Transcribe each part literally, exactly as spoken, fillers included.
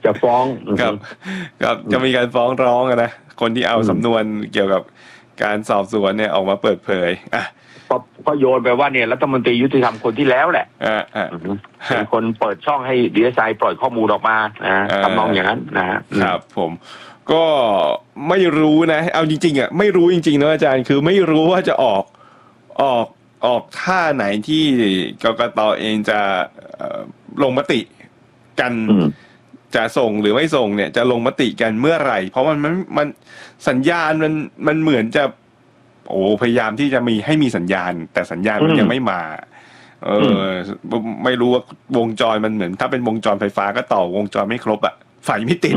จะฟ้องครับครับจะมีการฟ้องร้องนะคนที่เอาสำนวนเกี่ยวกับการสอบสวนเนี่ยออกมาเปิดเผยอ่ะก็โยนไปว่าเนี่ยรัฐมนตรียุติธรรมคนที่แล้วแหละเป็นคนเปิดช่องให้ดีเอสไอปล่อยข้อมูลออกมานะทำนองอย่างนั้นนะครับผมก็ไม่รู้นะเอาจริงๆอ่ะไม่รู้จริงๆนะอาจารย์คือไม่รู้ว่าจะออกออกออกท่าไหนที่กกต.เองจะลงมติกันจะส่งหรือไม่ส่งเนี่ยจะลงมติกันเมื่อไหร่เพราะมันมันมันสัญญาณมันมันเหมือนจะโอ้พยายามที่จะมีให้มีสัญญาณแต่สัญญาณมันยังไม่มาเออไม่รู้ว่าวงจรมันเหมือนถ้าเป็นวงจรไฟฟ้าก็ต่อวงจรไม่ครบอ่ะไฟไม่ติด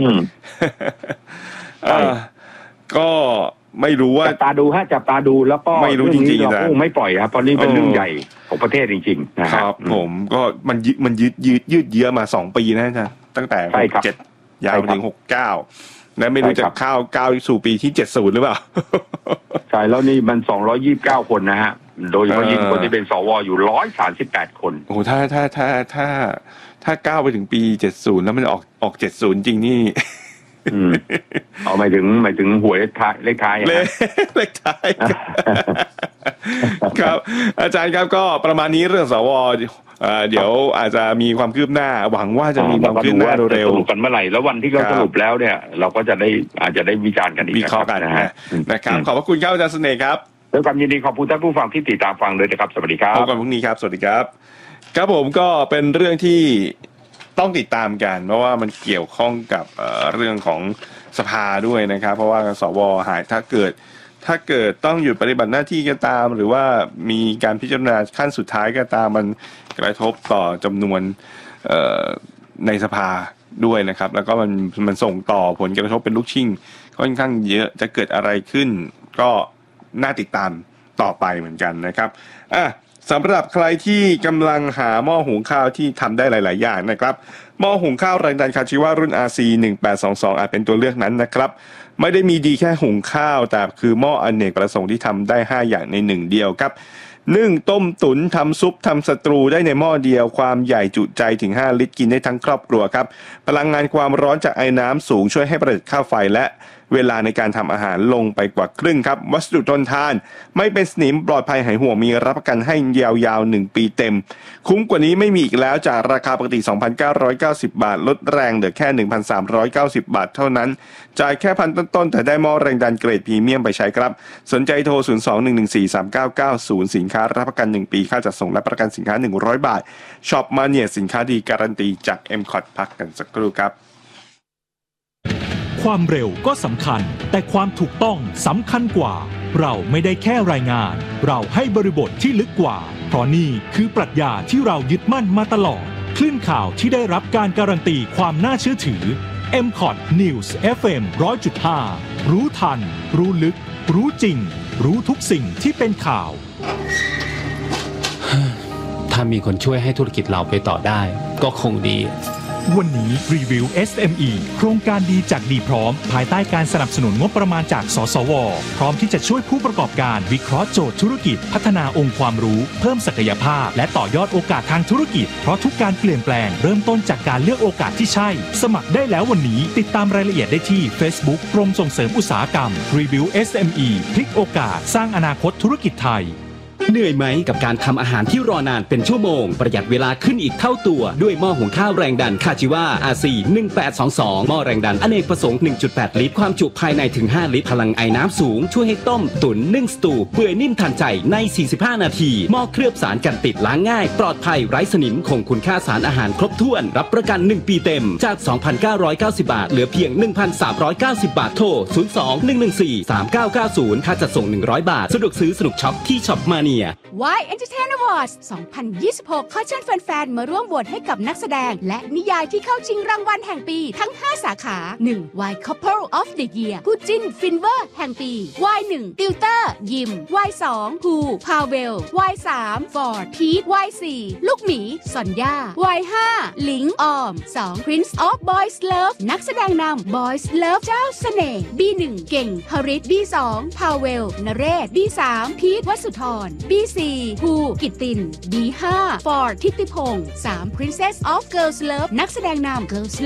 ก็ไม่รู้ว่าจับตาดูฮะจับตาดูแล้วก็ไม่รู้จริงๆนะไม่ปล่อยครับเพราะนี่เป็นเรื่องใหญ่ของประเทศจริงๆนะครับผมก็มันยืดมันยืดยืดยืดเยื้อมาสองปีนะจ๊ะตั้งแต่หกเจ็ดยาวถึงหกเก้าและไม่รู้จะเข้าก้าวสู่ปีที่เจ็ดสิบหรือเปล่าใช่แล้วนี่มันสองร้อยยี่สิบเก้าคนนะฮะโดยเฉพาะยิ่งคนที่เป็นสวอยู่หนึ่งร้อยสามสิบแปดคนโอ้ถ้าถ้าถ้าถ้าถ้าก้าวไปถึงปีเจ็ดสิบแล้วมันออกออกเจ็ดสิบจริงนี่อืมเอาหมายถึงหมายถึงหวยเลขท้ายเลขท้ายเลขท้ายครับอาจารย์ครับก็ประมาณนี้เรื่องสวเดี๋ยวอาจจะมีความคืบหน้าหวังว่าจะมีความคืบหน้าเร็วๆกันเมื่อไหร่แล้ววันที่เขาสรุปแล้วเนี่ยเราก็จะได้อาจจะได้วิจารณ์กันอีกนะฮะนะครับขอบพระคุณครับอาจารย์เสน่ห์ครับด้วยความยินดีขอบคุณท่านผู้ฟังที่ติดตามฟังเลยนะครับสวัสดีครับพบกันพรุ่งนี้ครับสวัสดีครับครับผมก็เป็นเรื่องที่ต้องติดตามกันเพราะว่ามันเกี่ยวข้องกับเรื่องของสภาด้วยนะครับเพราะว่าสวหายถ้าเกิดถ้าเกิดต้องหยุดปฏิบัติหน้าที่ก็ตามหรือว่ามีการพิจารณาขั้นสุดท้ายก็ตามมันกระทบต่อจำนวนในสภาด้วยนะครับแล้วก็มันมันส่งต่อผลกระทบเป็นลูกชิ่งค่อนข้างเยอะจะเกิดอะไรขึ้นก็น่าติดตามต่อไปเหมือนกันนะครับอ่ะสำหรับใครที่กำลังหาหม้อหุงข้าวที่ทำได้หลายๆอย่างนะครับหม้อหุงข้าวแรงดันคาชิวะรุ่น อาร์ ซี หนึ่งแปดสองสอง อาจเป็นตัวเลือกนั้นนะครับไม่ได้มีดีแค่หุงข้าวแต่คือหม้ออเนกประสงค์ที่ทำได้ห้าอย่างในหนึ่งเดียวครับนึ่งต้มตุ๋นทำซุปทำสตรูได้ในหม้อเดียวความใหญ่จุใจถึงห้าลิตรกินได้ทั้งครอบครัวครับพลังงานความร้อนจากไอ้น้ำสูงช่วยให้ประหยัดค่าไฟและเวลาในการทำอาหารลงไปกว่าครึ่งครับวัสดุทนทานไม่เป็นสนิมปลอดภัยหายห่วงมีรับประกันให้ยาวๆหนึ่งปีเต็มคุ้มกว่านี้ไม่มีอีกแล้วจากราคาปกติ สองพันเก้าร้อยเก้าสิบ บาทลดแรงเหลือแค่ หนึ่งพันสามร้อยเก้าสิบ บาทเท่านั้นจ่ายแค่พันต้นๆแต่ได้หม้อแรงดันเกรดพรีเมียมไปใช้ครับสนใจโทรศูนย์ สอง หนึ่ง หนึ่ง สี่ สาม เก้า เก้า ศูนย์สินค้ารับประกันหนึ่งปีค่าจัดส่งและประกันสินค้าหนึ่งร้อยบาทช็อปมาเนี่ยสินค้าดีการันตีจาก เอ็ม คอท พักกันสักครู่ครับความเร็วก็สำคัญแต่ความถูกต้องสำคัญกว่าเราไม่ได้แค่รายงานเราให้บริบทที่ลึกกว่าเพราะนี่คือปรัชญาที่เรายึดมั่นมาตลอดคลื่นข่าวที่ได้รับการการันตีความน่าเชื่อถือ เอ็ม คอท News เอฟ เอ็ม หนึ่งร้อยจุดห้า รู้ทันรู้ลึกรู้จริงรู้ทุกสิ่งที่เป็นข่าวถ้ามีคนช่วยให้ธุรกิจเราไปต่อได้ก็คงดีวันนี้รีวิว เอส เอ็ม อี โครงการดีจากดีพร้อมภายใต้การสนับสนุนงบประมาณจากสสวพร้อมที่จะช่วยผู้ประกอบการวิเคราะห์โจทย์ธุรกิจพัฒนาองค์ความรู้เพิ่มศักยภาพและต่อยอดโอกาสทางธุรกิจเพราะทุกการเปลี่ยนแปลงเริ่มต้นจากการเลือกโอกาสที่ใช่สมัครได้แล้ววันนี้ติดตามรายละเอียดได้ที่ Facebook กรมส่งเสริมอุตสาหกรรมรีวิว เอส เอ็ม อี พลิกโอกาสสร้างอนาคตธุรกิจไทยเหนื่อยไหมกับการทำอาหารที่รอนานเป็นชั่วโมงประหยัดเวลาขึ้นอีกเท่าตัวด้วยหม้อหุงข้าวแรงดันคาจิวะ อาร์ ซี หนึ่งแปดสองสอง หม้อแรงดันอเนกประสงค์ หนึ่งจุดแปด ลิตรความจุภายในถึงห้าลิตรพลังไอน้ำสูงช่วยให้ต้มตุ๋นนึ่งสตูเปื่อยนิ่มทันใจในสี่สิบห้านาทีหม้อเคลือบสารกันติดล้างง่ายปลอดภัยไร้สนิมคงคุณค่าสารอาหารครบถ้วนรับประกันหนึ่งปีเต็มจาก สองพันเก้าร้อยเก้าสิบ บาทเหลือเพียง หนึ่งพันสามร้อยเก้าสิบ บาทโทรศูนย์ สอง หนึ่ง หนึ่ง สี่ สาม เก้า เก้า ศูนย์ค่าจัดส่งหนึ่งร้อยบาทสะดวกซื้อสนุกช็อปที่ช็อปมาเนีย Why Entertain Awards สองพันยี่สิบหก ขอเชิญแฟนๆมาร่วมโหวตให้กับนักแสดงและนิยายที่เข้าชิงรางวัลแห่งปีทั้งห้าสาขา หนึ่ง Why Couple of the Year คู่จิ้นฟินเวอร์แห่งปี วาย หนึ่ง ติวเตอร์ยิม วาย สอง ฮูพาเวล วาย สาม ฟอร์ดพีท วาย สี่ ลูกหมีซอนย่า วาย ห้า หลิงออม สอง Prince of Boys Love นักแสดงนำ Boys Love เจ้าเสน่ห์ บี หนึ่ง เก่งฮริต บี สอง พาเวล นเรศ บี สาม พีท วสุธร บี สี่ ฮูกิตติน บี ห้า ฟอร์ด ทิติพงษ์ สาม Princess of Girls Love นักแสดงนำ Girls